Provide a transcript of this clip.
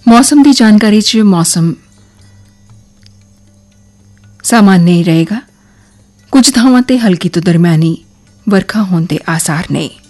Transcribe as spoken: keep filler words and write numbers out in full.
मौसम की जानकारी च मौसम सामान्य ही रहेगा। कुछ थावां ते हल्की तो दरमियानी वर्खा होने के आसार ने।